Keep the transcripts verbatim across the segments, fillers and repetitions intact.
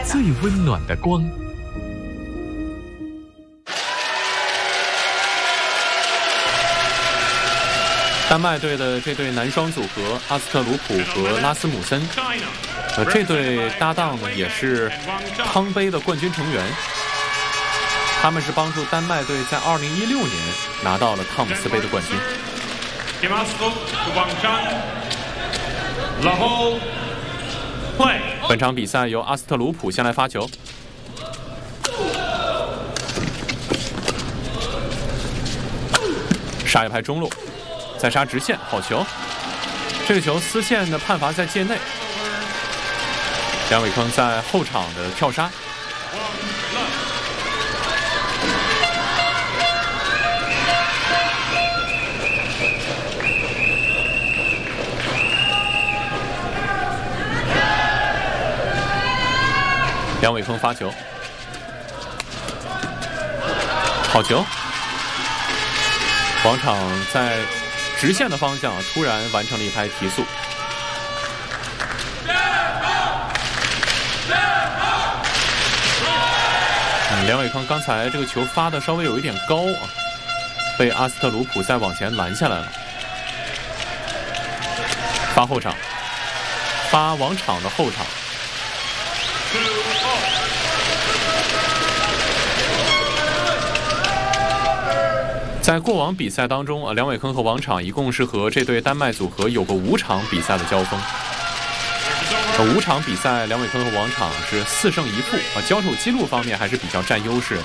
最温暖的光。 丹麦队的这对男双组合阿斯特鲁普和拉斯姆森，呃，这对搭档呢也是汤杯的冠军成员，他们是帮助丹麦队在二零一六年拿到了汤姆斯杯的冠军。本场比赛由阿斯特鲁普先来发球，杀一拍中路。再杀直线，好球！这个球丝线的判罚在界内。梁伟铿在后场的跳杀。梁伟铿发球，好球！王昶在直线的方向突然完成了一拍提速。嗯，梁伟铿刚才这个球发的稍微有一点高啊，被阿斯特鲁普再往前拦下来了。发后场，发王昶的后场。在过往比赛当中啊，梁伟铿和王昶一共是和这对丹麦组合有过五场比赛的交锋。五场比赛，梁伟铿和王昶是四胜一负啊，交手记录方面还是比较占优势的。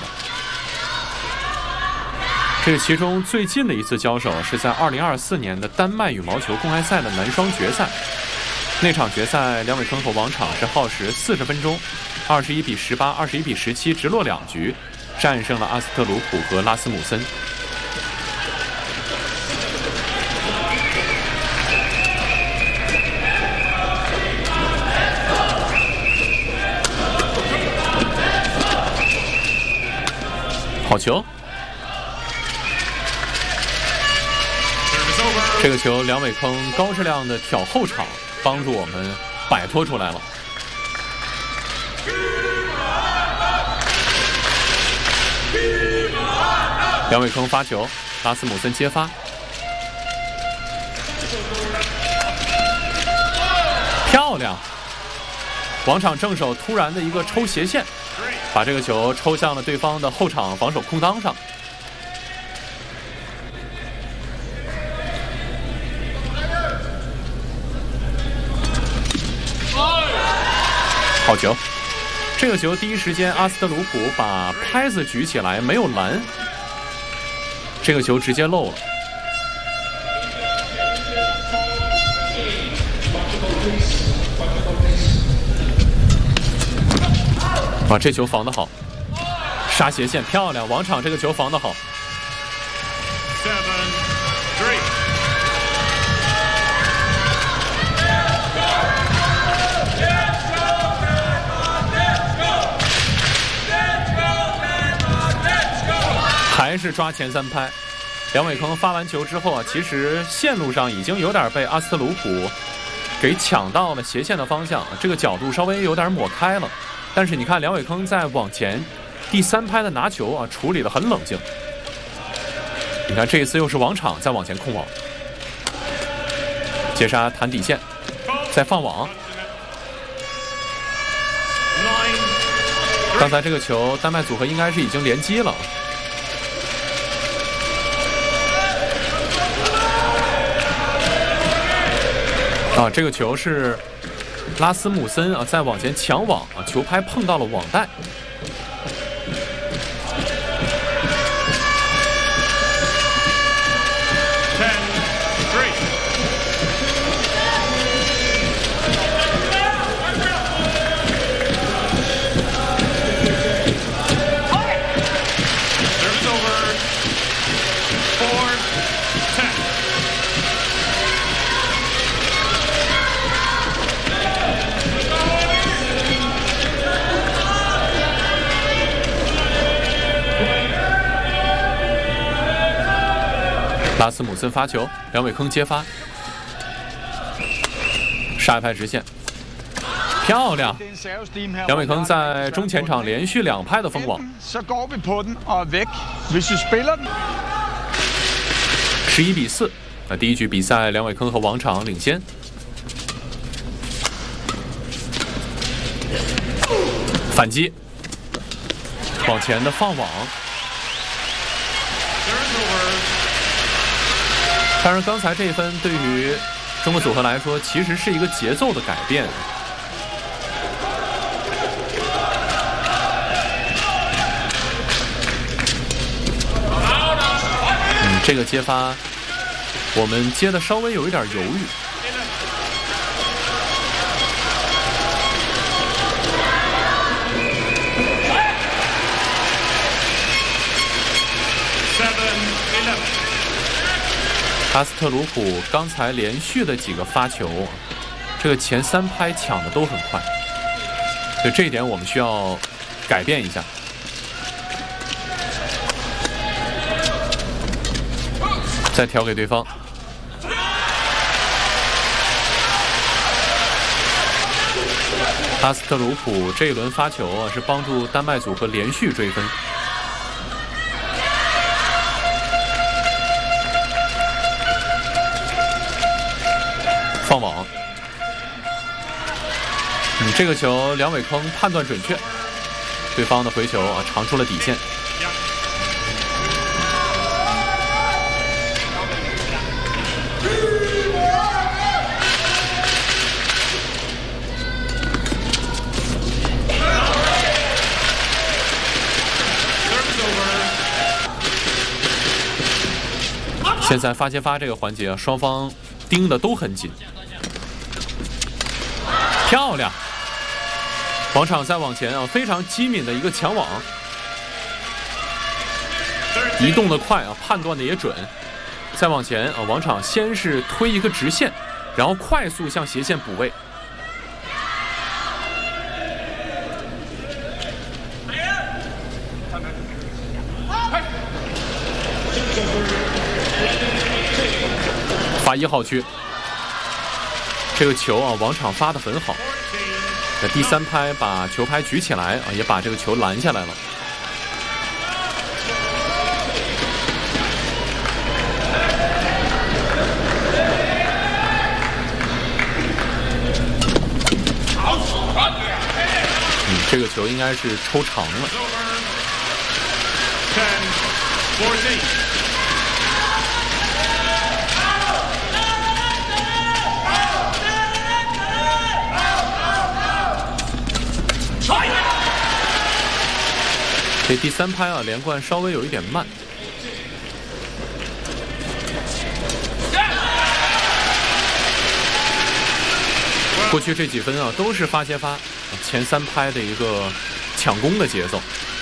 这其中最近的一次交手是在二零二四年的丹麦羽毛球公开赛的男双决赛。那场决赛，梁伟铿和王昶是耗时四十分钟，二十一比十八、二十一比十七，直落两局，战胜了阿斯特鲁普和拉斯姆森。好球！这个球梁伟铿高质量的挑后场，帮助我们摆脱出来了。梁伟铿发球，拉斯姆森接发，漂亮！王昶正手突然的一个抽斜线，把这个球抽向了对方的后场防守空当上。好球！这个球第一时间阿斯特鲁普把拍子举起来，没有拦，这个球直接漏了。啊，这球防得好，杀斜线漂亮，王昶这个球防得好。还是抓前三拍。梁伟铿发完球之后啊，其实线路上已经有点被阿斯特鲁普给抢到了斜线的方向，这个角度稍微有点抹开了。但是你看梁伟铿在往前第三拍的拿球啊，处理得很冷静。你看这一次又是王昶在往前控网，接杀弹底线，再放网。刚才这个球丹麦组合应该是已经连击了。啊，这个球是拉斯姆森啊，在往前抢网啊，球拍碰到了网带。拉斯姆森发球，梁伟铿接发，杀一拍直线， 漂亮！梁伟铿在中前场连续两拍的封网。十一比四。那第一局比赛，梁伟铿和王昶领先。反击，往前的放网。当然，刚才这一分对于中国组合来说，其实是一个节奏的改变。嗯，这个接发，我们接的稍微有一点犹豫。阿斯特鲁普刚才连续的几个发球，这个前三拍抢的都很快，所以这一点我们需要改变一下。再调给对方。阿斯特鲁普这一轮发球啊，是帮助丹麦组合连续追分。放网，嗯，这个球梁伟铿判断准确，对方的回球啊长出了底线。现在发接发这个环节啊，双方盯的都很紧。漂亮！王昶再往前啊，非常机敏的一个抢网，移动的快啊，判断的也准。再往前啊，王昶先是推一个直线，然后快速向斜线补位。发一号区。这个球啊，王昶发得很好。那第三拍把球拍举起来啊，也把这个球拦下来了。嗯，这个球应该是抽长了。这第三拍啊，连贯稍微有一点慢。过去这几分啊，都是发接发，前三拍的一个抢攻的节奏。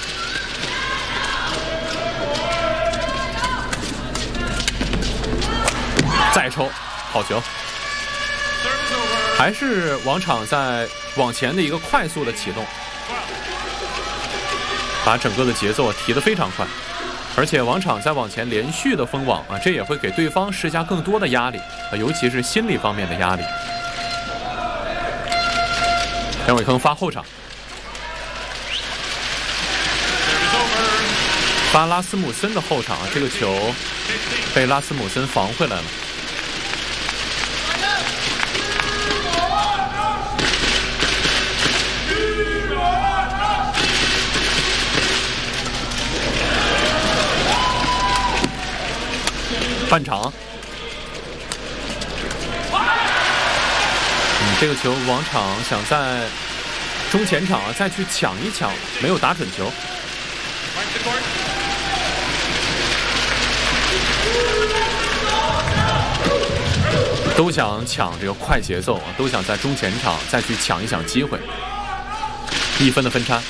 再抽，好球！还是王昶在往前的一个快速的启动。把整个的节奏提得非常快，而且王昶在往前连续的封网啊，这也会给对方施加更多的压力啊，尤其是心理方面的压力。梁伟铿发后场，发拉斯姆森的后场，这个球被拉斯姆森防回来了。半场，嗯，这个球王昶想在中前场啊再去抢一抢，没有打准球。都想抢这个快节奏啊，都想在中前场再去抢一抢机会。一分的分差，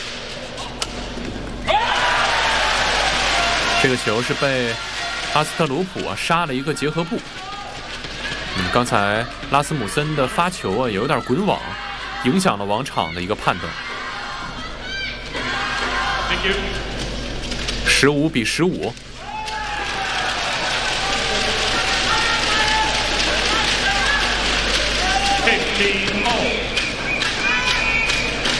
这个球是被阿斯特鲁普啊杀了一个结合部。嗯，刚才拉斯姆森的发球啊有点滚网，影响了王昶的一个判断。十五比十五。fifteen